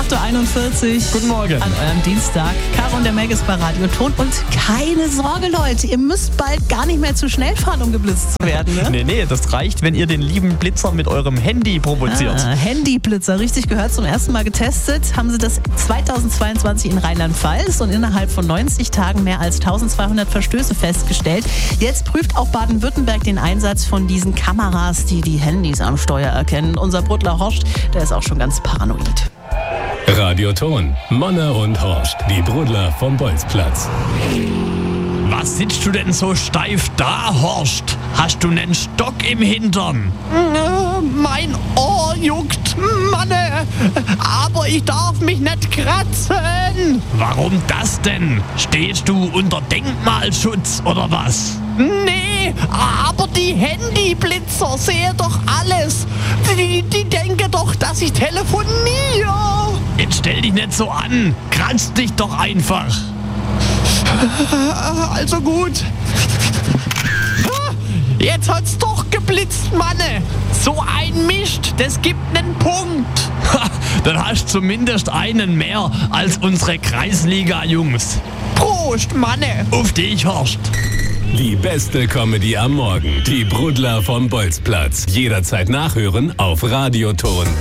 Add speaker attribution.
Speaker 1: 8.41 Uhr.
Speaker 2: Guten Morgen.
Speaker 1: An eurem Dienstag. Caro und der Meg ist bei Radio Ton. Und keine Sorge, Leute, ihr müsst bald gar nicht mehr zu schnell fahren, um geblitzt zu werden. Ne?
Speaker 2: Nee, das reicht, wenn ihr den lieben Blitzer mit eurem Handy provoziert.
Speaker 1: Handyblitzer, richtig gehört, zum ersten Mal getestet. Haben sie das 2022 in Rheinland-Pfalz und innerhalb von 90 Tagen mehr als 1200 Verstöße festgestellt. Jetzt prüft auch Baden-Württemberg den Einsatz von diesen Kameras, die die Handys am Steuer erkennen. Unser Brudler Horst, der ist auch schon ganz paranoid.
Speaker 3: Radio Ton, Monne und Horst, die Brudler vom Bolzplatz.
Speaker 2: Was sitzt du denn so steif da, Horst? Hast du nen Stock im Hintern?
Speaker 4: Mein Ohr juckt, Manne, aber ich darf mich nicht kratzen.
Speaker 2: Warum das denn? Stehst du unter Denkmalschutz oder was?
Speaker 4: Nee, aber die Handyblitzer sehen doch alles. Die denken doch, dass ich telefoniere.
Speaker 2: Jetzt stell dich nicht so an. Kratz dich doch einfach.
Speaker 4: Also gut. Jetzt hat's doch geblitzt, Manne. So ein Mist, das gibt nen Punkt.
Speaker 2: Dann hast du zumindest einen mehr als unsere Kreisliga-Jungs.
Speaker 4: Prost, Manne.
Speaker 2: Auf dich, Horst.
Speaker 3: Die beste Comedy am Morgen. Die Brudler vom Bolzplatz. Jederzeit nachhören auf Radio Ton.